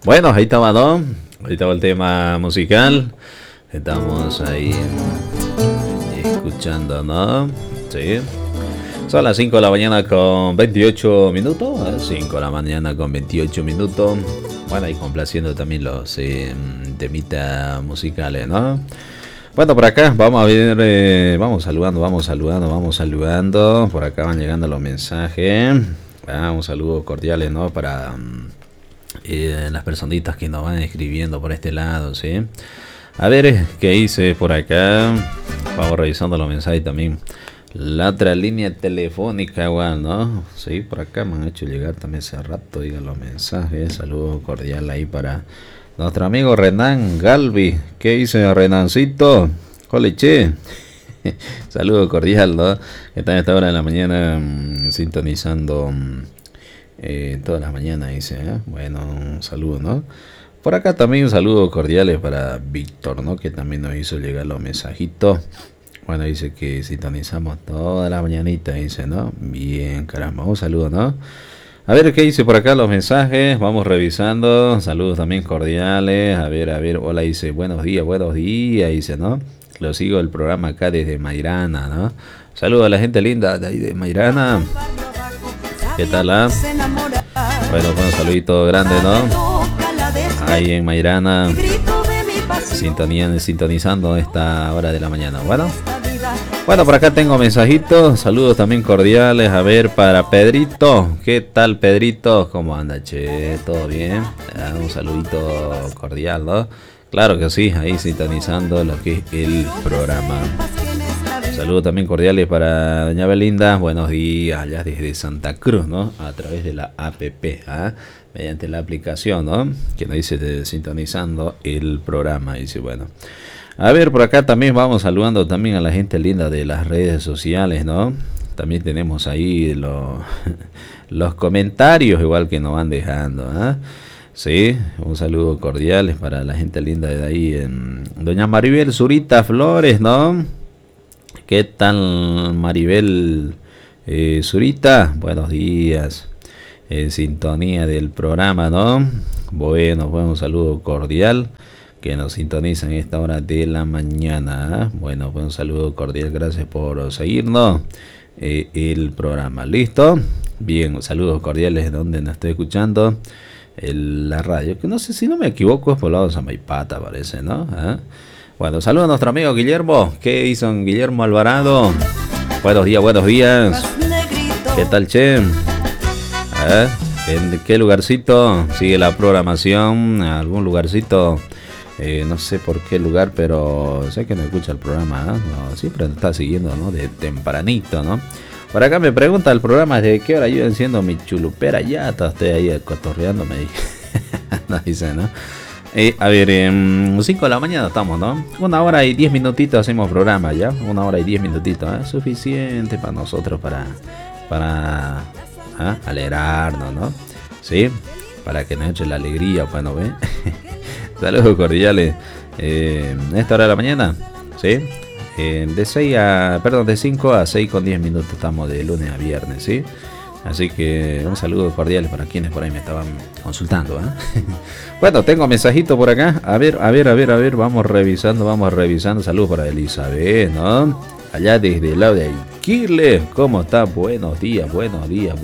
Bueno, ahí estaba, ¿no? Ahí estaba el tema musical. Estamos ahí escuchando, ¿no? Sí. Son las 5 de la mañana con 28 minutos. 5 de la mañana con 28 minutos. Bueno, y complaciendo también los temitas musicales, ¿no? Bueno, por acá vamos a ver, vamos saludando. Por acá van llegando los mensajes. Un saludo cordiales, ¿no? Para las personitas que nos van escribiendo por este lado, ¿sí? A ver, ¿qué hice por acá? Vamos revisando los mensajes también. La otra línea telefónica, igual, ¿no? Sí, por acá me han hecho llegar también hace rato, digan los mensajes. Saludo cordial ahí para nuestro amigo Renan Galvi. ¿Qué dice Renancito? Jole, che. Saludo cordial, ¿no? Está a esta hora de la mañana sintonizando todas las mañanas, dice, ¿eh? Bueno, un saludo, ¿no? Por acá también un saludo cordiales para Víctor, ¿no? Que también nos hizo llegar los mensajitos. Bueno, dice que sintonizamos toda la mañanita, dice, ¿no? Bien, caramba, un saludo, ¿no? A ver qué dice por acá los mensajes, vamos revisando, saludos también cordiales, a ver, hola, dice, buenos días, dice, ¿no? Lo sigo el programa acá desde Mairana, ¿no? Saludos a la gente linda de ahí de Mairana. ¿Qué tal, ah? Bueno, un saludito grande, ¿no? Ahí en Mairana, sintonizando esta hora de la mañana. Bueno, por acá tengo mensajitos, saludos también cordiales. A ver, para Pedrito, ¿qué tal, Pedrito? ¿Cómo anda, che? ¿Todo bien? Un saludito cordial, ¿no? Claro que sí, ahí sintonizando lo que es el programa. Saludos también cordiales para doña Belinda. Buenos días, allá desde Santa Cruz, ¿no? A través de la APP, mediante la aplicación, ¿no? Que nos dice sintonizando el programa. Dice, bueno. A ver, por acá también vamos saludando también a la gente linda de las redes sociales, ¿no? También tenemos ahí los comentarios, igual que nos van dejando, ¿ah? Sí, un saludo cordial para la gente linda de ahí. Doña Maribel Zurita Flores, ¿no? ¿Qué tal, Maribel Zurita? Buenos días. En sintonía del programa, ¿no? Bueno, un saludo cordial que nos sintonizan en esta hora de la mañana. Bueno, un saludo cordial, gracias por seguirnos el programa. ¿Listo? Bien, saludos cordiales donde nos estoy escuchando la radio, que no sé si no me equivoco, es por lado de Samaipata, parece, ¿no? Bueno, saludos a nuestro amigo Guillermo. ¿Qué hizo Guillermo Alvarado? Buenos días. ¿Qué tal, che? ¿En qué lugarcito sigue la programación? ¿Algún lugarcito? No sé por qué lugar, pero sé que no escucha el programa, ¿no? No, siempre está siguiendo, ¿no? De tempranito, ¿no? Por acá me pregunta el programa de qué hora yo enciendo mi chulupera. Ya está usted ahí cotorreando, me dije. No dice, ¿no? A ver, 5 de la mañana estamos, ¿no? 1 hora y 10 minutitos hacemos programa, ¿ya? 1 hora y 10 minutitos, ¿eh? Suficiente para nosotros para alegrarnos, ¿no? ¿Sí? Para que nos eche la alegría, pues, ¿no ve? Saludos cordiales. Esta hora de la mañana, ¿sí? De 5 a 6 con 10 minutos estamos de lunes a viernes, ¿sí? Así que un saludo cordial para quienes por ahí me estaban consultando, ¿eh? Bueno, tengo mensajito por acá. A ver, vamos revisando. Saludos para Elizabeth, ¿no? Allá desde el lado de Iquirle. ¿Cómo está? Buenos días. Bueno,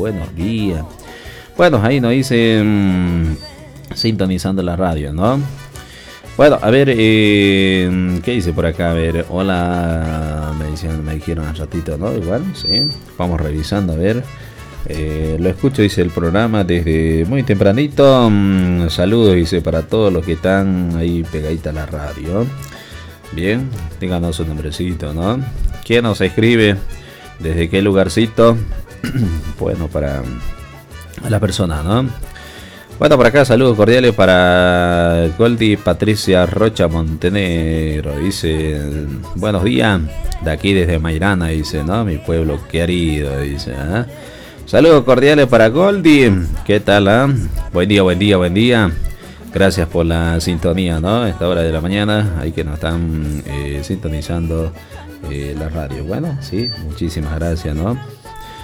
ahí nos dice sintonizando la radio, ¿no? Bueno, a ver, ¿qué dice por acá? A ver, hola, me dijeron un ratito, ¿no? Igual, sí. Vamos revisando, a ver. Lo escucho, dice el programa desde muy tempranito. Saludos, dice, para todos los que están ahí pegaditos a la radio. Bien, díganos su nombrecito, ¿no? ¿Quién nos escribe? ¿Desde qué lugarcito? Bueno, para la persona, ¿no? Bueno, por acá saludos cordiales para Goldi Patricia Rocha Montenegro. Dice, buenos días, de aquí desde Mairana, dice, ¿no? Mi pueblo querido, dice, ¿eh? Saludos cordiales para Goldi. ¿Qué tal? Buen día. Gracias por la sintonía, ¿no? A esta hora de la mañana, ahí que nos están sintonizando la radio. Bueno, sí, muchísimas gracias, ¿no?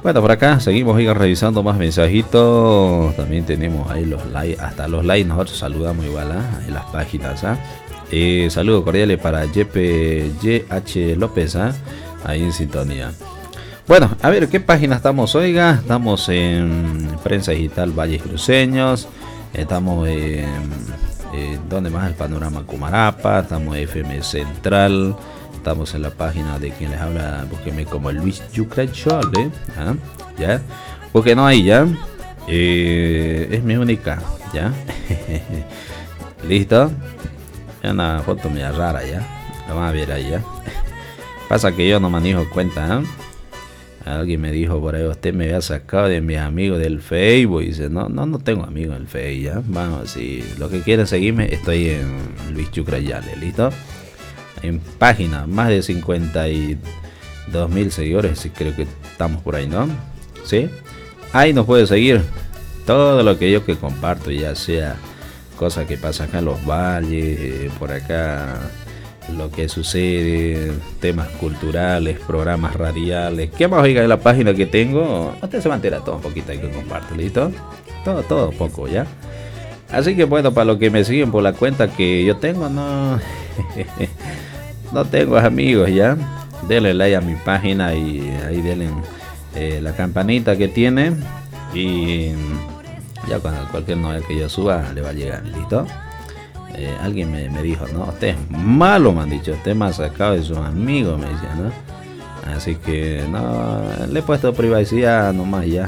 Bueno, por acá seguimos revisando más mensajitos. También tenemos ahí los likes, hasta los likes nosotros saludamos igual en las páginas. Saludos cordiales para YH López, ahí en sintonía. Bueno, a ver, ¿qué página estamos? Oiga, estamos en Prensa Digital Valles Cruceños. Estamos en ¿dónde más? El Panorama Cumarapa. Estamos en FM Central. Estamos en la página de quien les habla, búsquenme como Luis Yucrachole, ya, porque no hay ya, es mi única, ya, listo, es una foto media rara ya, la van a ver ahí ya, pasa que yo no manejo cuenta, alguien me dijo por ahí, usted me había sacado de mis amigos del Facebook, y dice, no tengo amigos del Facebook ya, bueno, si lo que quieren seguirme, estoy en Luis Yucrachole, listo. En página, más de 52.000 seguidores, sí, creo que estamos por ahí, ¿no? ¿Sí? Ahí nos puede seguir todo lo que yo que comparto, ya sea cosas que pasan acá en los valles, por acá lo que sucede, temas culturales, programas radiales. ¿Qué más oiga en la página que tengo? Usted se va a enterar todo un poquito ahí que comparto, ¿listo? Todo poco, ¿ya? Así que bueno, para los que me siguen por la cuenta que yo tengo, no tengo amigos ya. Denle like a mi página y ahí denle la campanita que tiene. Y ya cuando cualquier novedad que yo suba le va a llegar, ¿listo? Alguien me dijo, no, usted es malo, me han dicho, usted me ha sacado de sus amigos, me decían, ¿no? Así que no, le he puesto privacidad nomás ya,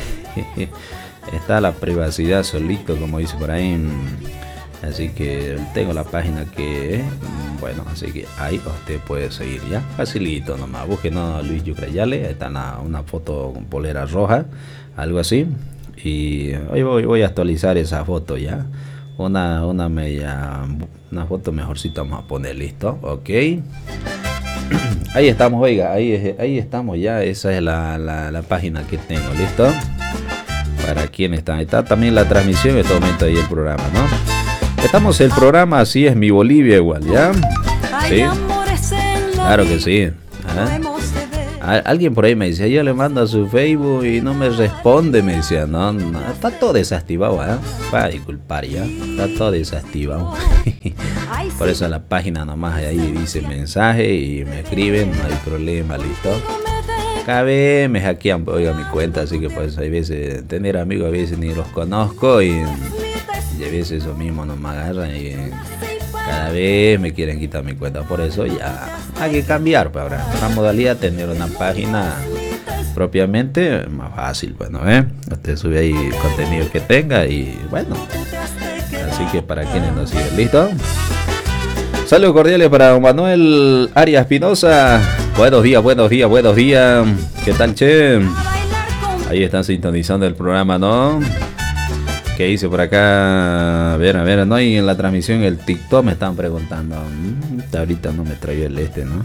está la privacidad solito, como dice por ahí. Así que tengo la página que, bueno, así que ahí usted puede seguir ya, facilito nomás, búsquenos Luis Yucrachole, ahí está una foto con polera roja, algo así, y hoy voy a actualizar esa foto ya, una foto mejorcita vamos a poner, listo, ok. Ahí estamos, oiga, ahí estamos ya, esa es la página que tengo, listo. Para quien está, ahí está también la transmisión en este momento ahí el programa, ¿no? Estamos en el programa Así es mi Bolivia igual, ¿ya? Sí, claro que sí. Alguien por ahí me dice, yo le mando a su Facebook y no me responde, me decía, no, está todo desactivado, para disculpar ya, está todo desactivado. Por eso la página nomás ahí dice mensaje y me escriben, no hay problema, listo. Cada vez me hackean, oiga, mi cuenta, así que pues hay veces tener amigos, a veces ni los conozco y a veces eso mismo no me agarran y cada vez me quieren quitar mi cuenta. Por eso ya hay que cambiar, pues ahora la modalidad de tener una página propiamente más fácil, bueno, usted sube ahí contenido que tenga y bueno, así que para quienes nos siguen, ¿listo? Saludos cordiales para don Manuel Arias Espinosa. Buenos días. ¿Qué tal, che? Ahí están sintonizando el programa, ¿no? ¿Qué hice por acá? A ver, no, y en la transmisión el TikTok me están preguntando. Ahorita no me traigo el ¿no?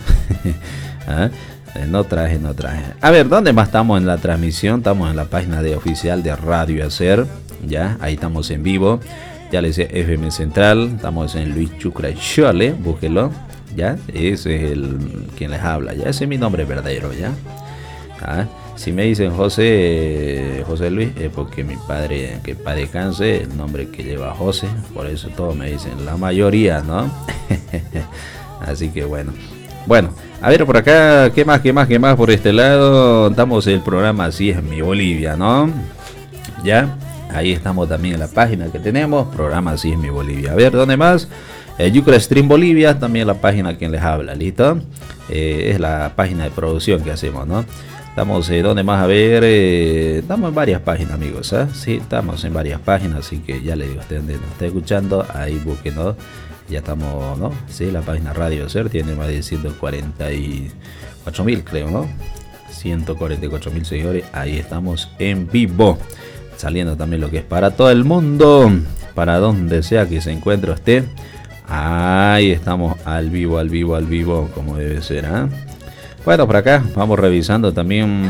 No traje. A ver, ¿dónde más estamos en la transmisión? Estamos en la página de oficial de Radio Hacer. Ya, ahí estamos en vivo. Ya les decía FM Central. Estamos en Luis Yucrachole, búsquelo. Ya, ese es quien les habla. Ya, ese es mi nombre verdadero, ya. Si me dicen José Luis, es porque mi padre, que padre descanse, el nombre que lleva José, por eso todos me dicen, la mayoría, ¿no? Así que bueno, a ver por acá, ¿qué más por este lado? Estamos en el programa Así es mi Bolivia, ¿no? Ya, ahí estamos también en la página que tenemos, programa Así es mi Bolivia. A ver, ¿dónde más? Yucra Stream Bolivia, también la página quien les habla, ¿listo? Es la página de producción que hacemos, ¿no? Estamos, ¿dónde más? A ver, estamos en varias páginas, amigos, Sí, estamos en varias páginas, así que ya le digo, usted donde nos está escuchando, ahí búsquenos, ya estamos, ¿no? Sí, la página Radio Ser tiene más de 148.000, creo, ¿no? 144.000 seguidores, ahí estamos en vivo, saliendo también lo que es para todo el mundo, para donde sea que se encuentre usted, ahí estamos al vivo, como debe ser, Bueno, por acá vamos revisando también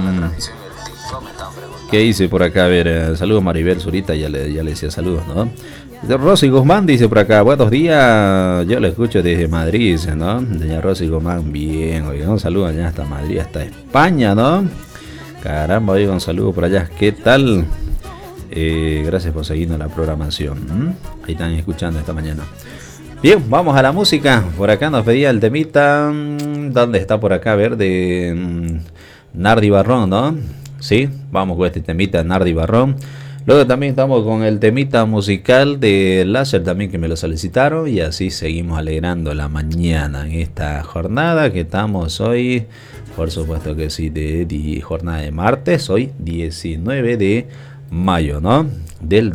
qué hice por acá. A ver, saludos Maribel Zurita, ya le decía saludos, ¿no? Rosy Guzmán dice por acá, buenos días, yo lo escucho desde Madrid, dice, ¿no? Doña Rosy Guzmán, bien, oiga, un saludo allá hasta Madrid, hasta España, ¿no? Caramba, oiga, un saludo por allá. ¿Qué tal? Gracias por seguirnos la programación. Ahí están escuchando esta mañana. Bien, vamos a la música. Por acá nos pedía el temita. ¿Dónde está por acá? A ver, de Nardi Barrón, ¿no? Sí, vamos con este temita Nardi Barrón. Luego también estamos con el temita musical de Láser también que me lo solicitaron. Y así seguimos alegrando la mañana en esta jornada que estamos hoy. Por supuesto que sí, de jornada de martes. Hoy 19 de mayo, ¿no? Del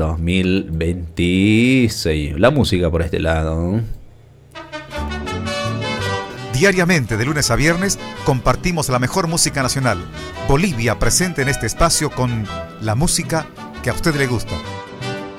2026. La música por este lado. Diariamente, de lunes a viernes, compartimos la mejor música nacional. Bolivia presente en este espacio con la música que a usted le gusta.